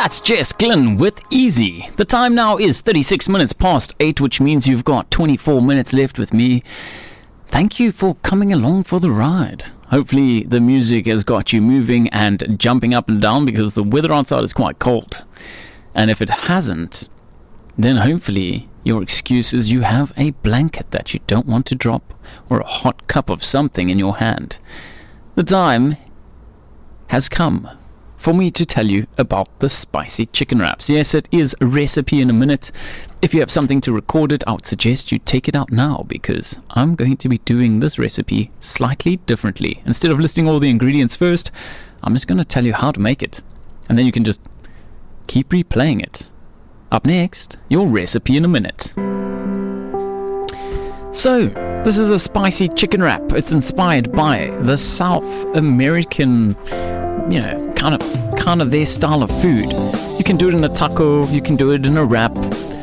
That's Jess Glynn with Easy. The time now is 36 minutes past 8, which means you've got 24 minutes left with me. Thank you for coming along for the ride. Hopefully the music has got you moving and jumping up and down because the weather outside is quite cold. And if it hasn't, then hopefully your excuse is you have a blanket that you don't want to drop or a hot cup of something in your hand. The time has come for me to tell you about the spicy chicken wraps. Yes, it is a recipe in a minute. If you have something to record it, I would suggest you take it out now because I'm going to be doing this recipe slightly differently. Instead of listing all the ingredients first, I'm just going to tell you how to make it. And then you can just keep replaying it. Up next, your recipe in a minute. So, this is a spicy chicken wrap. It's inspired by the South American, kind of their style of food. You can do it in a taco, you can do it in a wrap,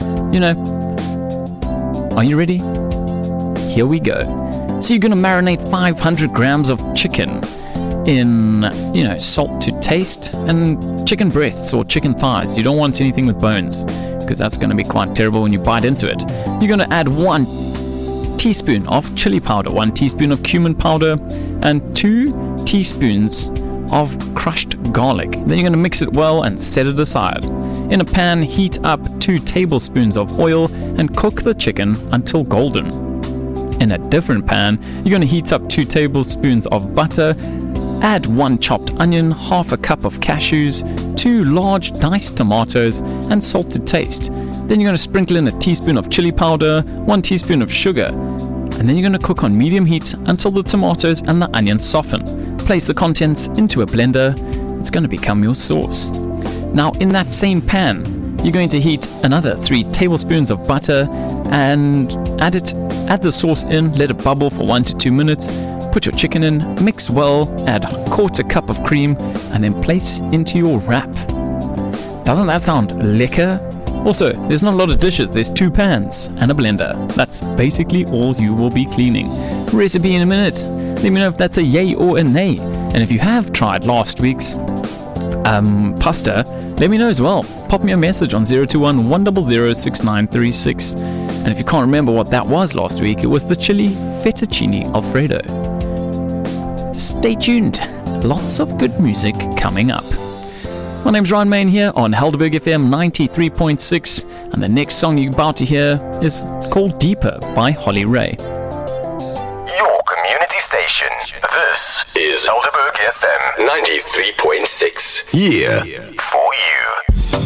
Are you ready? Here we go. So you're going to marinate 500 grams of chicken in, salt to taste, and chicken breasts or chicken thighs. You don't want anything with bones because that's going to be quite terrible when you bite into it. You're going to add 1 teaspoon of chili powder, 1 teaspoon of cumin powder, and 2 teaspoons of crushed garlic. Then you're going to mix it well and set it aside. In a pan, heat up 2 tablespoons of oil and cook the chicken until golden. In a different pan, you're going to heat up 2 tablespoons of butter, add 1 chopped onion, half a cup of cashews, 2 large diced tomatoes, and salt to taste. Then you're going to sprinkle in a teaspoon of chili powder, 1 teaspoon of sugar, and then you're going to cook on medium heat until the tomatoes and the onions soften. Place the contents into a blender. It's going to become your sauce. Now in that same pan, you're going to heat another 3 tablespoons of butter and add the sauce in, let it bubble for 1 to 2 minutes. Put your chicken in, mix well, add 1/4 cup of cream, and then place into your wrap. Doesn't that sound lekker? Also, there's not a lot of dishes. There's 2 pans and a blender. That's basically all you will be cleaning. Recipe in a minute. Let me know if that's a yay or a nay. And if you have tried last week's pasta, let me know as well. Pop me a message on 021 100 6936. And if you can't remember what that was last week, it was the chili fettuccine alfredo. Stay tuned. Lots of good music coming up. My name's Ryan Main here on Helderberg FM 93.6, and the next song you're about to hear is called Deeper by Holly Ray. Your community station. This is Helderberg FM 93.6. Yeah.